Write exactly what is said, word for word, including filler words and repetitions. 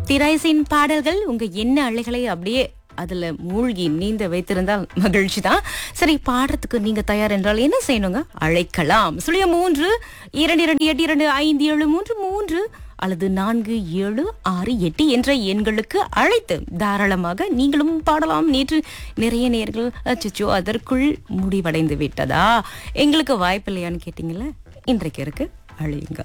திரைசின் பாடல்கள் உங்க என்ன அலைகளை அப்படியே அதுல மூழ்கி நீந்த வைத்திருந்தால் மகிழ்ச்சி தான். சரி, பாடுறதுக்கு நீங்க தயார் என்றால் என்ன செய்யணுங்க? அழைக்கலாம். சுழிய மூன்று இரண்டு இரண்டு எட்டு இரண்டு ஐந்து ஏழு மூன்று மூன்று அல்லது நான்கு ஏழு ஆறு எட்டு என்ற எண்களுக்கு அழைத்து தாராளமாக நீங்களும் பாடலாம். நேற்று நிறைய நேர்கள் அச்சோ அதற்குள் முடிவடைந்து விட்டதா, எங்களுக்கு வாய்ப்பு இல்லையான்னு கேட்டீங்கல்ல, இன்றைக்கு இருக்கு, அழையுங்கள்.